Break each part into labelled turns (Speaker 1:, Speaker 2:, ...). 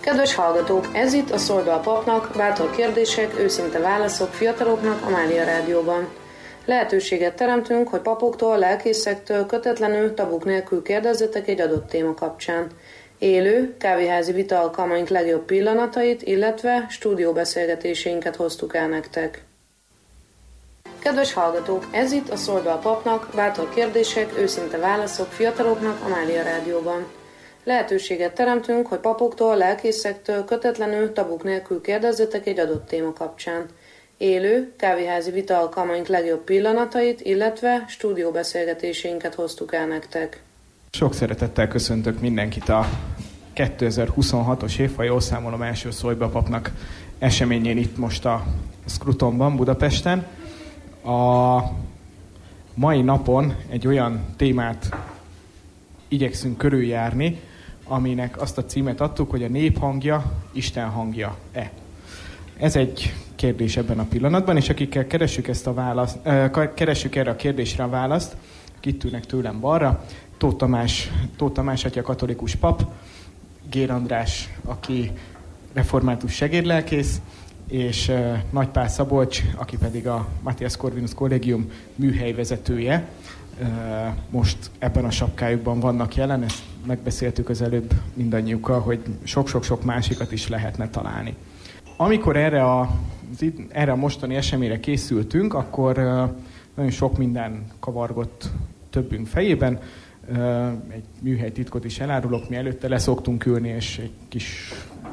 Speaker 1: Kedves hallgatók, ez itt a Szóld be a papnak, bátor kérdések, őszinte válaszok fiataloknak a Mária Rádióban. Lehetőséget teremtünk, hogy papoktól, lelkészektől kötetlenül, tabuk nélkül kérdezzetek egy adott téma kapcsán. Élő, kávéházi vita alkalmaink legjobb pillanatait, illetve stúdióbeszélgetéseinket hoztuk el nektek. Kedves hallgatók, ez itt a Szóld be a papnak, bátor kérdések, őszinte válaszok fiataloknak a Mária Rádióban. Lehetőséget teremtünk, hogy papoktól, lelkészektől kötetlenül, tabuk nélkül kérdezzetek egy adott téma kapcsán. Élő, kávéházi vita alkalmaink legjobb pillanatait, illetve stúdióbeszélgetéseinket hoztuk el nektek.
Speaker 2: Sok szeretettel köszöntök mindenkit a 2026-os év, ha jól számolom, első Szóld be a papnak eseményén itt most a Scrutonban, Budapesten. A mai napon egy olyan témát igyekszünk körüljárni, aminek azt a címet adtuk, hogy a nép hangja, Isten hangja-e. Ez egy kérdés ebben a pillanatban, és akikkel keressük erre a kérdésre a választ, itt ülnek tőlem balra, Tóth Tamás atya katolikus pap, Gér András, aki református segédlelkész, és Nagy Pál Szabolcs, aki pedig a Matthias Corvinus Kollégium műhelyvezetője. Most ebben a sapkájukban vannak jelen, ezt megbeszéltük az előbb mindannyiukkal, hogy sok-sok-sok másikat is lehetne találni. Amikor erre a mostani eseményre készültünk, akkor nagyon sok minden kavargott többünk fejében. Egy műhelytitkot is elárulok, mi előtte leszoktunk ülni, és egy kis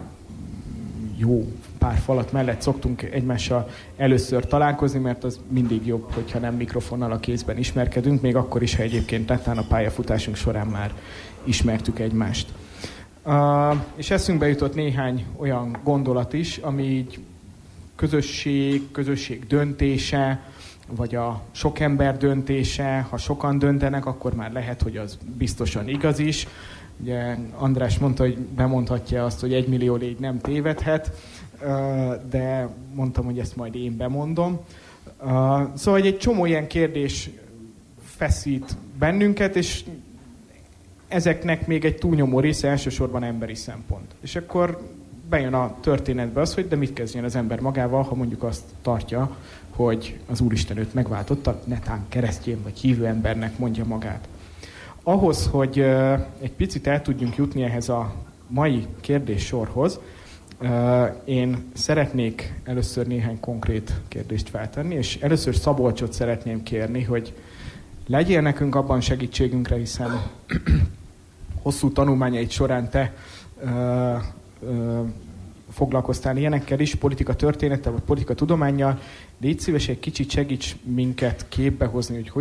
Speaker 2: jó pár falat mellett szoktunk egymással először találkozni, mert az mindig jobb, hogyha nem mikrofonnal a kézben ismerkedünk, még akkor is, ha egyébként netán a pályafutásunk során már ismertük egymást. És eszünkbe jutott néhány olyan gondolat is, ami így közösség döntése, vagy a sok ember döntése, ha sokan döntenek, akkor már lehet, hogy az biztosan igaz is. Ugye András mondta, hogy bemondhatja azt, hogy 1 millió légy nem tévedhet, de mondtam, hogy ezt majd én bemondom. Szóval egy csomó ilyen kérdés feszít bennünket, és ezeknek még egy túlnyomó része elsősorban emberi szempont. És akkor bejön a történetbe az, hogy de mit kezdjen az ember magával, ha mondjuk azt tartja, hogy az Úristen őt megváltotta, netán keresztjén vagy hívő embernek mondja magát. Ahhoz, hogy egy picit el tudjunk jutni ehhez a mai kérdéssorhoz, én szeretnék először néhány konkrét kérdést feltenni, és először Szabolcsot szeretném kérni, hogy legyél nekünk abban segítségünkre, hiszen hosszú tanulmányaid során te foglalkoztál ilyenekkel is, politika történettel vagy politika tudománnyal. Légy szíves, egy kicsit segíts minket képbe hozni, hogy